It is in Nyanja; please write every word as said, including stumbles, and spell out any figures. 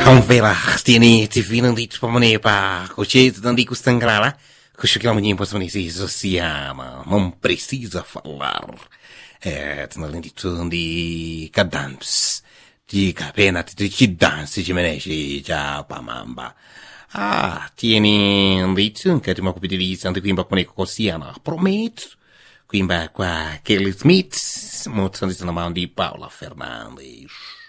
Vela, tieni, ti fino di spomone pa, così non dico stangrala, così che la mia imposta mi si siama, non precisa fallar. Eh, non le dico di cadans, di capena, di ci danzi, ci menesci già pa mamba. Ah, tieni, un dito, che ti mi occupi di lì, anche qui in baccone così, prometto. Qui in qua, Kelly Smith, molto di Paola Fernandes.